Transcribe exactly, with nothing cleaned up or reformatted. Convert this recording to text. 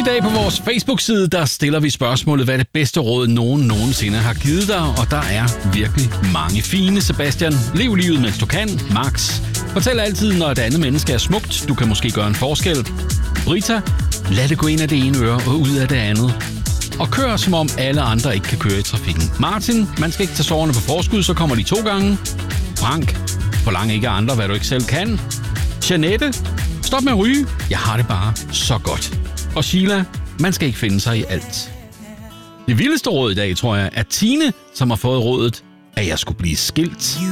dag på vores Facebook-side, der stiller vi spørgsmålet, hvad er det bedste råd, nogen nogensinde har givet dig? Og der er virkelig mange fine. Sebastian, lev livet, mens du kan. Max, fortæl altid, når et andet menneske er smukt. Du kan måske gøre en forskel. Brita, lad det gå ind af det ene øre og ud af det andet. Og kør, som om alle andre ikke kan køre i trafikken. Martin, man skal ikke tage sårene på forskud, så kommer de to gange. Frank, forlang ikke af andre, hvad du ikke selv kan. Jeanette, stop med at ryge. Jeg har det bare så godt. Og Sheila, man skal ikke finde sig i alt. Det vildeste råd i dag, tror jeg, er Tine, som har fået rådet, at jeg skulle blive skilt.